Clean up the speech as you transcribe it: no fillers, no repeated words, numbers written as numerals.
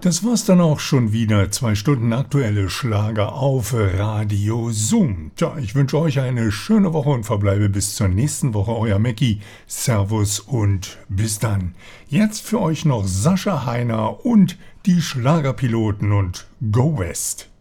Das war's dann auch schon wieder. 2 Stunden aktuelle Schlager auf Radio Zoom. Tja, ich wünsche euch eine schöne Woche und verbleibe bis zur nächsten Woche. Euer Mackie. Servus und bis dann. Jetzt für euch noch Sascha Heiner und die Schlagerpiloten und Go West.